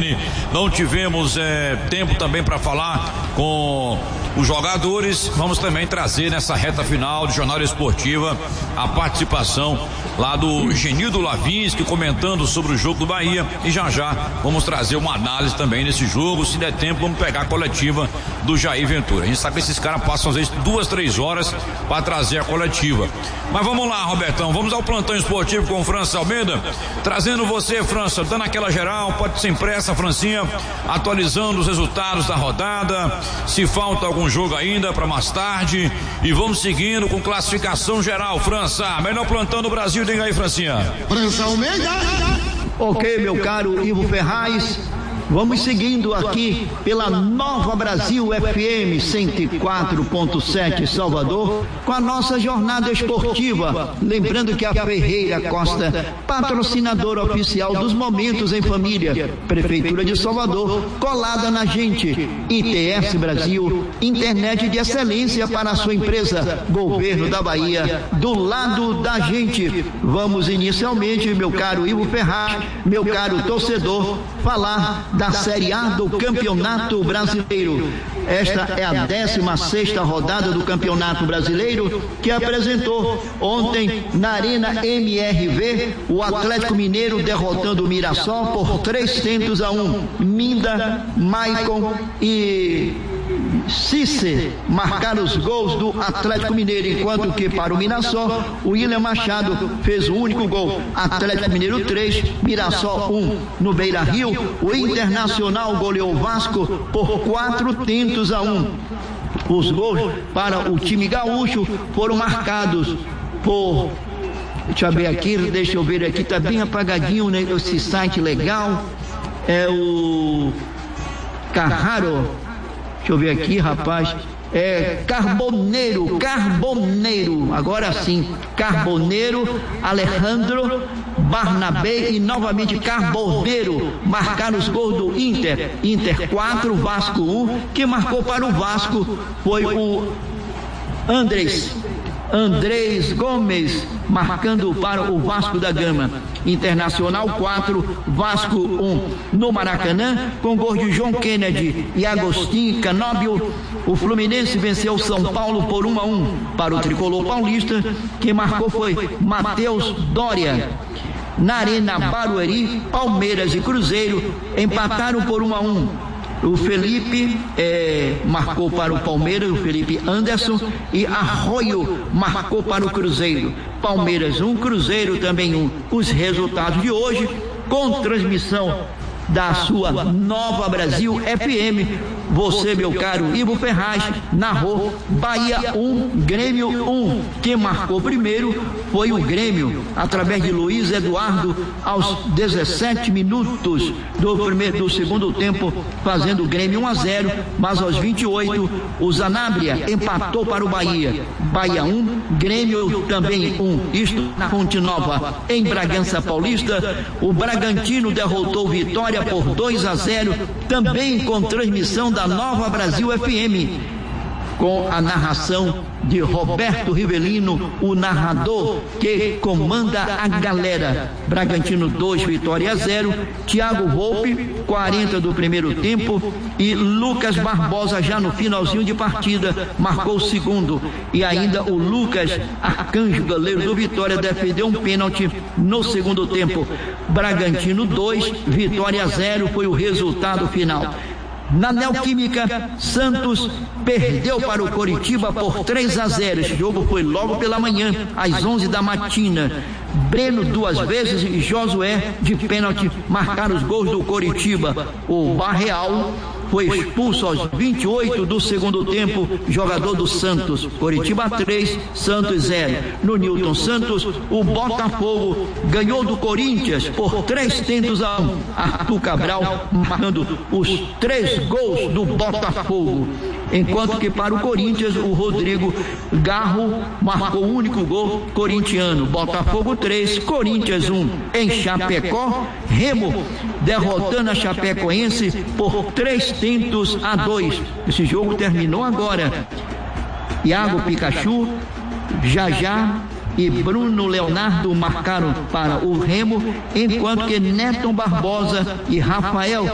Rubene. Não tivemos tempo também para falar com os jogadores. Vamos também trazer nessa reta final de Jornada Esportiva a participação lá do Genildo Lavinski comentando sobre o jogo do Bahia, e já vamos trazer uma análise também nesse jogo. Se der tempo, vamos pegar a coletiva do Jair Ventura. A gente sabe que esses caras passam às vezes 2-3 horas para trazer a coletiva. Mas vamos lá, Robertão, vamos ao plantão esportivo com o França Almeida, trazendo você, França, dando aquela geral, pode ser impressa, Francinha, atualizando os resultados da rodada, se falta algum jogo ainda para mais tarde, e vamos seguindo com classificação geral. França, melhor plantão do Brasil, diga aí, Francinha. França Almeida. Ok, meu caro Ivo Ferraz, vamos seguindo aqui pela Nova Brasil FM 104.7 Salvador com a nossa jornada esportiva. Lembrando que a Ferreira Costa, patrocinadora oficial dos Momentos em Família, Prefeitura de Salvador, colada na gente. ITS Brasil, internet de excelência para a sua empresa. Governo da Bahia, do lado da gente. Vamos inicialmente, meu caro Ivo Ferraz, meu caro torcedor, falar da Série A do Campeonato Brasileiro. Esta é a 16ª rodada do Campeonato Brasileiro, que apresentou ontem na Arena MRV o Atlético Mineiro derrotando o Mirassol por 3-1. Minda, Maicon e Cícer marcaram os gols do Atlético Mineiro, enquanto que para o Mirassol, o William Machado fez o único gol. Atlético Mineiro 3, Mirassol 1. No Beira-Rio, o Internacional goleou o Vasco por 4-1. Os gols para o time gaúcho foram marcados por... Deixa eu ver aqui, tá bem apagadinho, né? Esse site legal. É o Carraro. Deixa eu ver aqui, rapaz. Carboneiro, agora sim, Carboneiro, Alejandro, Barnabé e novamente Carboneiro marcaram os gols do Inter 4, Vasco 1. Quem marcou para o Vasco foi o Andrés Gomes, marcando para o Vasco da Gama. Internacional 4, Vasco 1. No Maracanã, com gols de João Kennedy e Agostinho Canóbio, o Fluminense venceu o São Paulo por 1-1. Para o tricolor paulista, quem marcou foi Matheus Doria. Na Arena Barueri, Palmeiras e Cruzeiro empataram por 1-1. O Felipe marcou para o Palmeiras, o Felipe Anderson, e Arroio marcou para o Cruzeiro. Palmeiras 1, Cruzeiro também 1. Os resultados de hoje, com transmissão da sua Nova Brasil FM. Você, meu caro Ivo Ferraz, narrou Bahia 1, Grêmio 1. Quem marcou primeiro foi o Grêmio, através de Luiz Eduardo, aos 17 minutos do segundo tempo, fazendo o Grêmio 1-0, mas aos 28, o Zanabria empatou para o Bahia. Bahia 1, Grêmio também 1. Isto na Fonte Nova, em Bragança Paulista. O Bragantino derrotou Vitória por 2-0, também com transmissão da Nova Brasil FM, com a narração de Roberto Rivelino, o narrador que comanda a galera. Bragantino 2, Vitória 0. Thiago Volpe, 40 do primeiro tempo, e Lucas Barbosa já no finalzinho de partida marcou o segundo. E ainda o Lucas Arcanjo, goleiro do Vitória, defendeu um pênalti no segundo tempo. Bragantino 2, Vitória 0 foi o resultado final. Na Neoquímica, Santos perdeu para o Coritiba por 3-0. Esse jogo foi logo pela manhã, às 11 da matina. Breno 2 vezes e Josué de pênalti marcaram os gols do Coritiba. O Barreal foi expulso aos 28 do segundo tempo, jogador do Santos. Coritiba 3, Santos 0. No Newton Santos, o Botafogo ganhou do Corinthians por 3-1. Arthur Cabral marcando os 3 gols do Botafogo. Enquanto que para o Corinthians, o Rodrigo Garro marcou o único gol corintiano. Botafogo 3, Corinthians 1. Em Chapecó, Remo derrotando a Chapecoense por 3-2. Esse jogo terminou agora. Iago Pikachu, Jajá e Bruno Leonardo marcaram para o Remo, enquanto que Neton Barbosa e Rafael